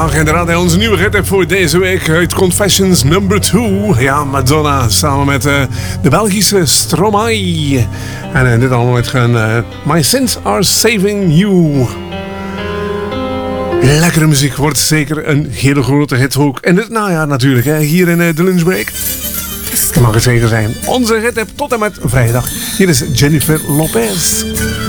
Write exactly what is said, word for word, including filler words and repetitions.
vrijdag inderdaad onze nieuwe hit voor deze week uit Confessions number two. Ja, Madonna samen met uh, de Belgische Stromae. En uh, dit allemaal met gaan uh, My Sins Are Saving You. Lekkere muziek, wordt zeker een hele grote hit ook. En dit najaar natuurlijk, hè, hier in uh, de lunchbreak. Mag het zeker zijn. Onze hit tot en met vrijdag. Hier is Jennifer Lopez.